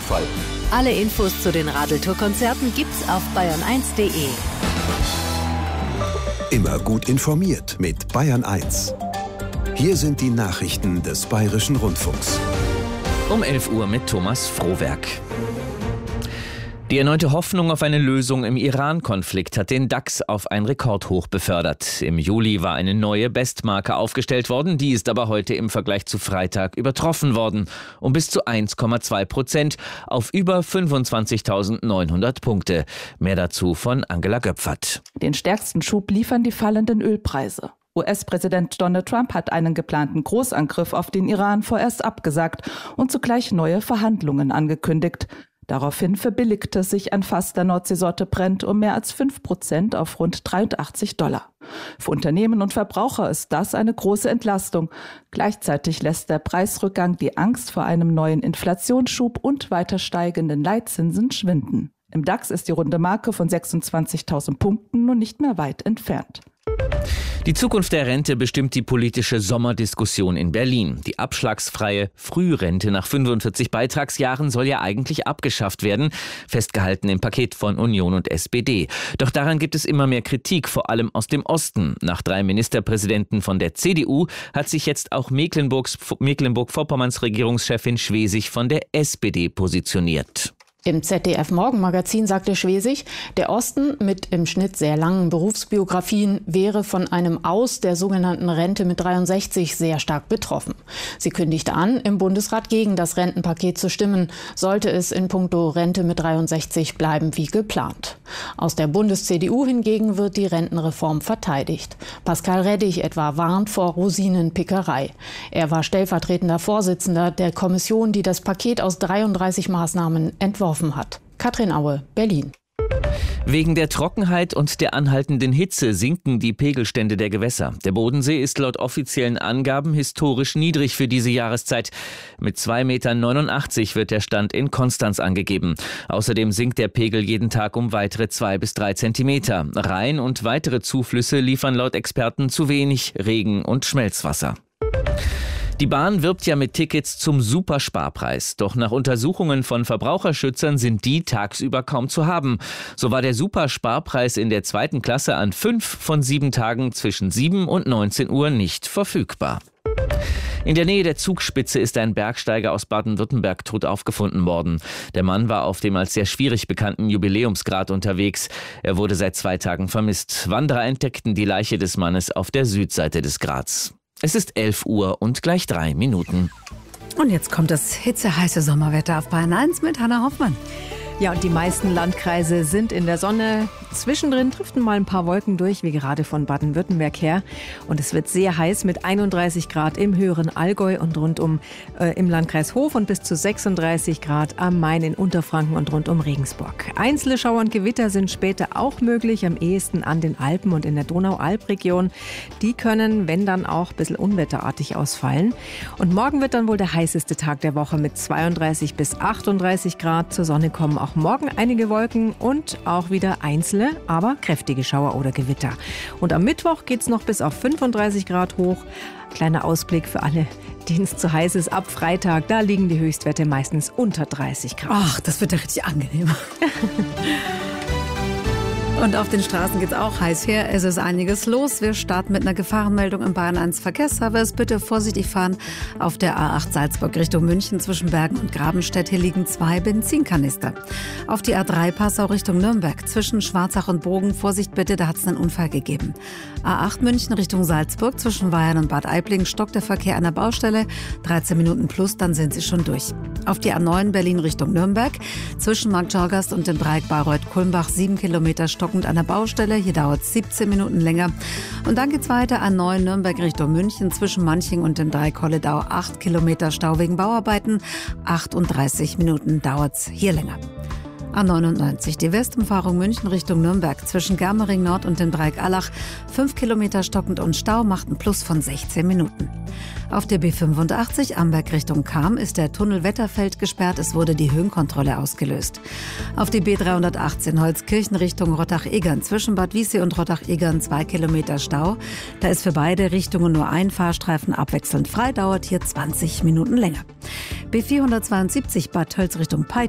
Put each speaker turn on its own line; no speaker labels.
Ausfall.
Alle Infos zu den Radeltour-Konzerten gibt's auf bayern1.de.
Immer gut informiert mit Bayern 1. Hier sind die Nachrichten des Bayerischen Rundfunks.
Um 11 Uhr mit Thomas Frohwerk. Die erneute Hoffnung auf eine Lösung im Iran-Konflikt hat den DAX auf ein Rekordhoch befördert. Im Juli war eine neue Bestmarke aufgestellt worden, die ist aber heute im Vergleich zu Freitag übertroffen worden. Um bis zu 1,2% auf über 25.900 Punkte. Mehr dazu von Angela Göpfert.
Den stärksten Schub liefern die fallenden Ölpreise. US-Präsident Donald Trump hat einen geplanten Großangriff auf den Iran vorerst abgesagt und zugleich neue Verhandlungen angekündigt. Daraufhin verbilligte sich ein Fass der Nordseesorte Brent um mehr als 5% auf rund $83. Für Unternehmen und Verbraucher ist das eine große Entlastung. Gleichzeitig lässt der Preisrückgang die Angst vor einem neuen Inflationsschub und weiter steigenden Leitzinsen schwinden. Im DAX ist die runde Marke von 26.000 Punkten nun nicht mehr weit entfernt.
Die Zukunft der Rente bestimmt die politische Sommerdiskussion in Berlin. Die abschlagsfreie Frührente nach 45 Beitragsjahren soll ja eigentlich abgeschafft werden, festgehalten im Paket von Union und SPD. Doch daran gibt es immer mehr Kritik, vor allem aus dem Osten. Nach 3 Ministerpräsidenten von der CDU hat sich jetzt auch Mecklenburg-Vorpommerns Regierungschefin Schwesig von der SPD positioniert.
Im ZDF-Morgenmagazin sagte Schwesig, der Osten mit im Schnitt sehr langen Berufsbiografien wäre von einem Aus der sogenannten Rente mit 63 sehr stark betroffen. Sie kündigte an, im Bundesrat gegen das Rentenpaket zu stimmen, sollte es in puncto Rente mit 63 bleiben wie geplant. Aus der Bundes-CDU hingegen wird die Rentenreform verteidigt. Pascal Reddig etwa warnt vor Rosinenpickerei. Er war stellvertretender Vorsitzender der Kommission, die das Paket aus 33 Maßnahmen entworfen hat. Katrin Aue, Berlin.
Wegen der Trockenheit und der anhaltenden Hitze sinken die Pegelstände der Gewässer. Der Bodensee ist laut offiziellen Angaben historisch niedrig für diese Jahreszeit. Mit 2,89 Metern wird der Stand in Konstanz angegeben. Außerdem sinkt der Pegel jeden Tag um weitere 2 bis 3 Zentimeter. Rhein und weitere Zuflüsse liefern laut Experten zu wenig Regen- und Schmelzwasser. Die Bahn wirbt ja mit Tickets zum Supersparpreis. Doch nach Untersuchungen von Verbraucherschützern sind die tagsüber kaum zu haben. So war der Supersparpreis in der 2. Klasse an 5 von 7 Tagen zwischen 7 und 19 Uhr nicht verfügbar. In der Nähe der Zugspitze ist ein Bergsteiger aus Baden-Württemberg tot aufgefunden worden. Der Mann war auf dem als sehr schwierig bekannten Jubiläumsgrat unterwegs. Er wurde seit 2 Tagen vermisst. Wanderer entdeckten die Leiche des Mannes auf der Südseite des Grats. Es ist 11 Uhr und gleich 3 Minuten.
Und jetzt kommt das hitzeheiße Sommerwetter auf Bayern 1 mit Hanna Hoffmann.
Ja, und die meisten Landkreise sind in der Sonne. Zwischendrin driften mal ein paar Wolken durch, wie gerade von Baden-Württemberg her. Und es wird sehr heiß mit 31 Grad im höheren Allgäu und rundum im Landkreis Hof und bis zu 36 Grad am Main in Unterfranken und rund um Regensburg. Einzelne Schauer und Gewitter sind später auch möglich, am ehesten an den Alpen und in der Donau-Alp-Region. Die können, wenn dann auch, ein bisschen unwetterartig ausfallen. Und morgen wird dann wohl der heißeste Tag der Woche mit 32 bis 38 Grad. Zur Sonne kommen auch morgen einige Wolken und auch wieder einzelne, aber kräftige Schauer oder Gewitter. Und am Mittwoch geht es noch bis auf 35 Grad hoch. Kleiner Ausblick für alle, denen es zu heiß ist. Ab Freitag, da liegen die Höchstwerte meistens unter 30 Grad.
Ach, das wird ja richtig angenehm. Und auf den Straßen geht's auch heiß her. Es ist einiges los. Wir starten mit einer Gefahrenmeldung im Bayern 1 Verkehrsservice. Bitte vorsichtig fahren auf der A8 Salzburg Richtung München zwischen Bergen und Grabenstedt. Hier liegen 2 Benzinkanister. Auf die A3 Passau Richtung Nürnberg zwischen Schwarzach und Bogen. Vorsicht bitte, da hat es einen Unfall gegeben. A8 München Richtung Salzburg zwischen Weyern und Bad Aibling stockt der Verkehr an der Baustelle. 13 Minuten plus, dann sind Sie schon durch. Auf die A9 Berlin Richtung Nürnberg zwischen Markt Schorgast und dem Dreieck Bayreuth-Kulmbach 7 Kilometer stockend an der Baustelle. Hier dauert es 17 Minuten länger. Und dann geht's weiter an A9 Nürnberg Richtung München zwischen Manching und dem Dreieck Holledau 8 Kilometer Stau wegen Bauarbeiten. 38 Minuten dauert's hier länger. A99, die Westumfahrung München Richtung Nürnberg zwischen Germering Nord und dem Dreieck Allach. 5 Kilometer stockend und Stau macht einen Plus von 16 Minuten. Auf der B85 Amberg Richtung Cham ist der Tunnel Wetterfeld gesperrt. Es wurde die Höhenkontrolle ausgelöst. Auf die B318 Holzkirchen Richtung Rottach-Egern zwischen Bad Wiessee und Rottach-Egern 2 Kilometer Stau. Da ist für beide Richtungen nur ein Fahrstreifen abwechselnd frei, dauert hier 20 Minuten länger. B472 Bad Tölz Richtung Peitsch